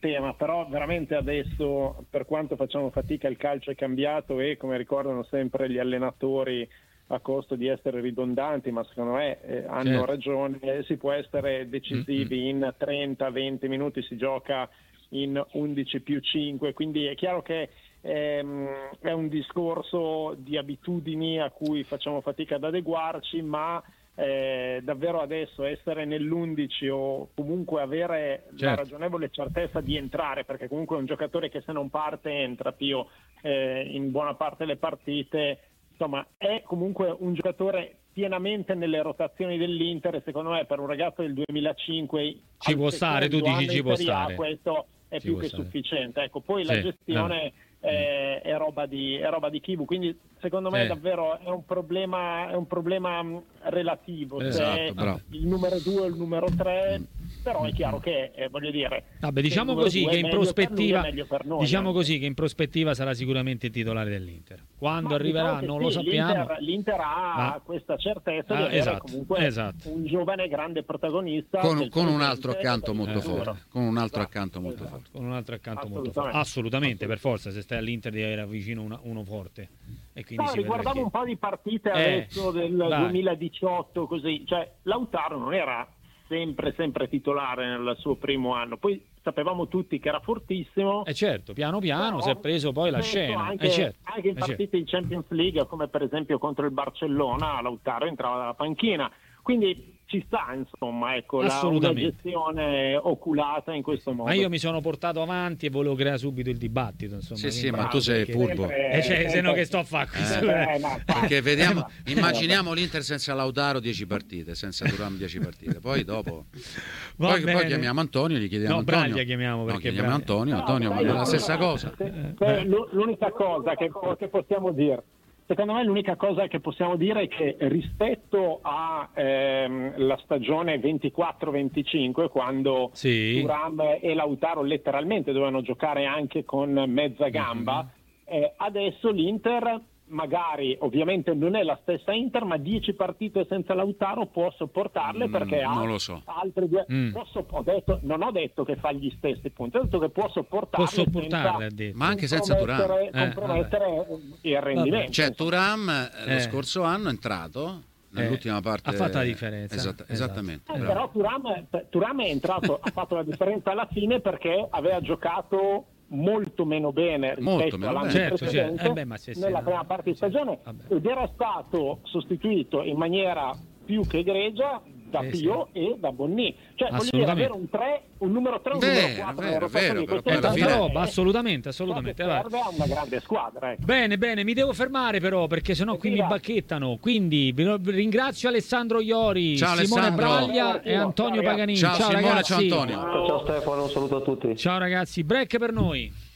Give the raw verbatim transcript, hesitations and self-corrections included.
tema, però veramente adesso, per quanto facciamo fatica, il calcio è cambiato e, come ricordano sempre gli allenatori, a costo di essere ridondanti, ma secondo me eh, hanno certo. ragione, eh, si può essere decisivi mm-hmm. in trenta venti minuti, si gioca in undici più cinque, quindi è chiaro che ehm, è un discorso di abitudini a cui facciamo fatica ad adeguarci, ma eh, davvero adesso essere nell'undici o comunque avere certo. la ragionevole certezza di entrare, perché comunque è un giocatore che se non parte entra, Pio, eh, in buona parte delle partite. Insomma, è comunque un giocatore pienamente nelle rotazioni dell'Inter e secondo me per un ragazzo del duemilacinque ci può stare, tu dici ci può stare. Questo è ci più che stare. sufficiente. Ecco, poi sì, la gestione no. è, è roba di è roba di Chivu, quindi secondo me sì. davvero è un problema è un problema relativo, esatto, se bravo. il numero due o il numero tre. Però è chiaro che eh, voglio dire, vabbè, diciamo così che in prospettiva noi, diciamo anche. così che in prospettiva sarà sicuramente titolare dell'Inter. Quando Ma arriverà non sì, lo sappiamo. L'Inter, l'Inter ha Ma... questa certezza ah, di avere esatto, comunque esatto. un giovane grande protagonista con, con un altro accanto molto eh, forte, con un altro esatto, accanto molto esatto. forte. Con un altro accanto Assolutamente. molto forte. Assolutamente, per forza, se stai all'Inter devi avere vicino una, uno forte. E quindi no, si riguardavo che... un po' di partite eh, adesso del dai. duemiladiciotto, così, cioè Lautaro non era sempre sempre titolare nel suo primo anno, poi sapevamo tutti che era fortissimo e eh certo, piano piano si è preso poi la scena anche, eh certo, anche in eh partite certo. in Champions League, come per esempio contro il Barcellona, Lautaro entrava dalla panchina, quindi ci sta insomma ecco la, una gestione oculata in questo modo. Ma io mi sono portato avanti e volevo creare subito il dibattito, insomma. Sì, sì, ma tu sei furbo. E cioè, se no che sto a fare qui? Eh, eh, perché vediamo, immaginiamo l'Inter senza Lautaro dieci partite, senza Thuram dieci partite. Poi dopo poi, poi chiamiamo Antonio, gli chiediamo no, Antonio. Braglia chiamiamo perché no, chiamiamo Antonio, Antonio, no, ma è la stessa cosa. Eh, l'unica cosa che, che possiamo dire Secondo me l'unica cosa che possiamo dire è che rispetto a ehm, la stagione ventiquattro venticinque, quando sì. Thuram e Lautaro letteralmente dovevano giocare anche con mezza gamba, mm-hmm. eh, adesso l'Inter magari ovviamente non è la stessa Inter, ma dieci partite senza Lautaro può sopportarle, perché mm, ha non lo so. altre due mm. può so- ho detto, non ho detto che fa gli stessi punti, ho detto che può sopportarle, può sopportarle senza ma anche senza Thuram eh, compromettere eh, il rendimento. Cioè Thuram eh. lo scorso anno è entrato nell'ultima eh, parte ha fatto la differenza. Esatta, esatto. Esattamente. Eh, però Thuram, Thuram è entrato, ha fatto la differenza alla fine perché aveva giocato molto meno bene rispetto meno all'anno bene. precedente, certo, eh beh, ma se nella se prima no, parte di stagione, vabbè. ed era stato sostituito in maniera più che egregia da eh, Pio sì. e da Bonni, cioè voglio dire, avere un tre, un numero tre, un vero, numero quattro, vero, vero, però poi è alla tanta fine... roba, assolutamente, assolutamente. serve a una grande squadra, ecco. Bene, bene, mi devo fermare però perché sennò qui mi bacchettano. Quindi vi ringrazio Alessandro Iori, ciao, Simone Alessandro. Braglia e Antonio ciao, Paganini. Ciao, ciao Simone, ragazzi. ciao Antonio. Ciao Stefano, un saluto a tutti. Ciao ragazzi, break per noi.